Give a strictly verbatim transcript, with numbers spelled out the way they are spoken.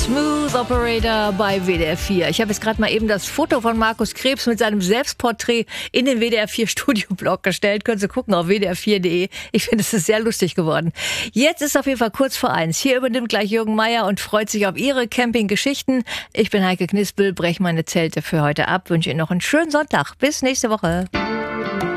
Smooth Operator bei W D R vier. Ich habe jetzt gerade mal eben das Foto von Markus Krebs mit seinem Selbstporträt in den W D R vier Studioblog gestellt. Können Sie gucken auf w d r vier punkt de. Ich finde, es ist sehr lustig geworden. Jetzt ist auf jeden Fall kurz vor eins. Hier übernimmt gleich Jürgen Meier und freut sich auf Ihre Campinggeschichten. Ich bin Heike Knispel, breche meine Zelte für heute ab, wünsche Ihnen noch einen schönen Sonntag. Bis nächste Woche.